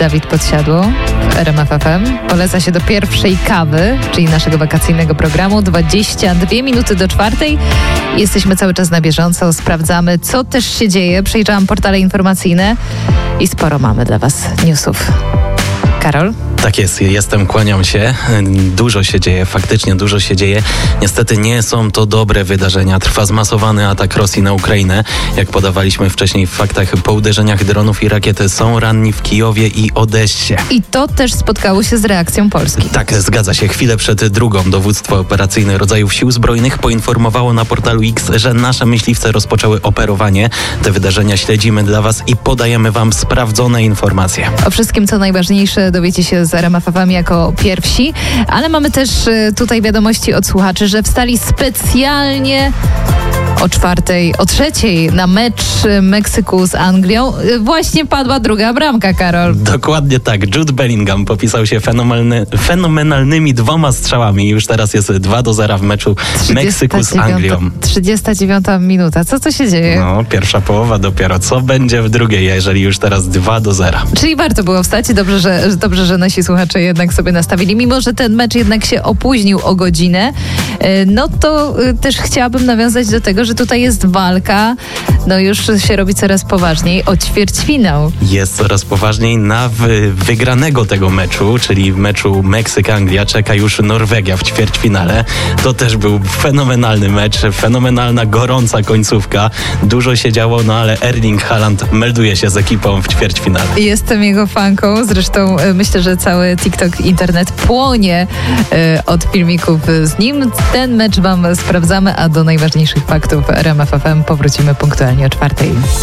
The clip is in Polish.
Dawid Podsiadło w RMF FM. Poleca się do pierwszej kawy, czyli naszego wakacyjnego programu. 22 minuty do 4:00. Jesteśmy cały czas na bieżąco, sprawdzamy, co też się dzieje. Przejrzałam portale informacyjne i sporo mamy dla Was newsów. Karol? Tak jest, jestem, kłaniam się. Dużo się dzieje, faktycznie dużo się dzieje. Niestety nie są to dobre wydarzenia. Trwa zmasowany atak Rosji na Ukrainę. Jak podawaliśmy wcześniej w faktach, po uderzeniach dronów i rakiety są ranni w Kijowie i Odessie. I to też spotkało się z reakcją Polski. Tak, zgadza się. Chwilę przed drugą dowództwo operacyjne rodzajów sił zbrojnych poinformowało na portalu X, że nasze myśliwce rozpoczęły operowanie. Te wydarzenia śledzimy dla Was i podajemy Wam sprawdzone informacje. O wszystkim, co najważniejsze, dowiecie się z RMF FM jako pierwsi, ale mamy też tutaj wiadomości od słuchaczy, że wstali specjalnie o 3:00 na mecz Meksyku z Anglią. Właśnie padła druga bramka, Karol. Dokładnie tak. Jude Bellingham popisał się fenomenalnymi 2 strzałami. Już teraz jest 2-0 w meczu Meksyku z Anglią. 39 minuta. Co się dzieje? No, pierwsza połowa dopiero. Co będzie w drugiej, jeżeli już teraz 2-0? Czyli warto było wstać. Dobrze, że nasi słuchacze jednak sobie nastawili. Mimo że ten mecz jednak się opóźnił o godzinę, no to też chciałabym nawiązać do tego, że tutaj jest walka, no już się robi coraz poważniej, o ćwierćfinał. Jest coraz poważniej. Na wygranego tego meczu, czyli w meczu Meksyk-Anglia, czeka już Norwegia w ćwierćfinale. To też był fenomenalny mecz, fenomenalna, gorąca końcówka. Dużo się działo, no ale Erling Haaland melduje się z ekipą w ćwierćfinale. Jestem jego fanką, zresztą myślę, że cały TikTok, internet płonie od filmików z nim. Ten mecz Wam sprawdzamy, a do najważniejszych faktów RMF FM powrócimy punktualnie o 4:00.